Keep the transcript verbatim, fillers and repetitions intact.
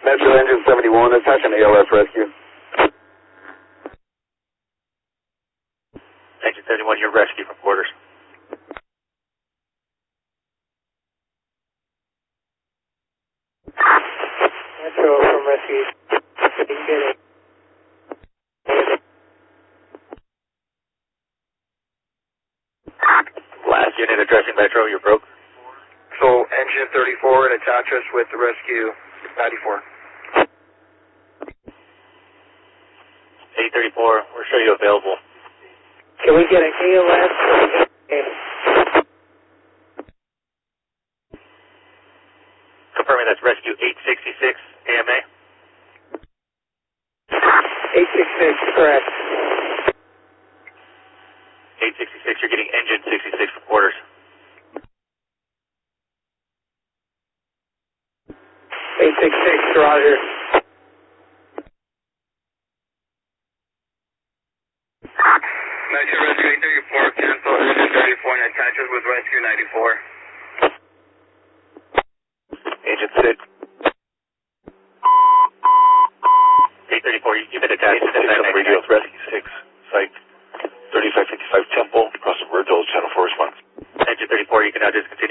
Metro Engine seventy-one, attach an A L S rescue. Engine seventy-one, you're rescue from quarters. Metro from rescue. Last unit addressing Metro, you're broke. So engine thirty-four and attach us with the rescue ninety-four. eight thirty-four, we'll show you available. Can we get an A L S? Confirming that's rescue eight sixty-six A M A. eight sixty-six, correct. eight sixty-six, you're getting engine sixty-six for quarters. eight sixty-six, roger. Metro rescue eight thirty-four, cancel engine thirty-four and attach us with rescue ninety-four. Engine six. eight thirty-four, you've been attached to the Radio rescue six, site thirty-five fifty-five Temple, crossing Virgil, channel four response. Engine thirty-four, you can now discontinue.